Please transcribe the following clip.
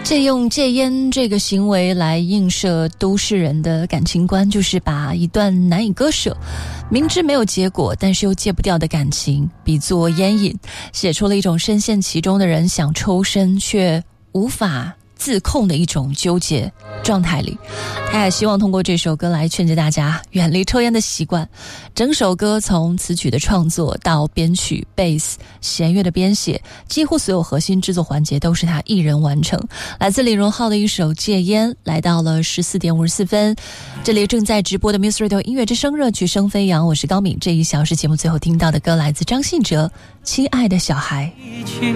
借用戒烟这个行为来映射都市人的感情观，就是把一段难以割舍，明知没有结果但是又戒不掉的感情比作烟瘾，写出了一种深陷其中的人想抽身却无法自控的一种纠结状态里。他也希望通过这首歌来劝诫大家远离抽烟的习惯。整首歌从词曲的创作到编曲、贝斯、弦乐的编写，几乎所有核心制作环节都是他一人完成。来自李荣浩的一首《戒烟》，来到了14点54分。这里正在直播的 Music Radio 音乐之声热曲声飞扬，我是高敏。这一小时节目最后听到的歌来自张信哲《亲爱的小孩》。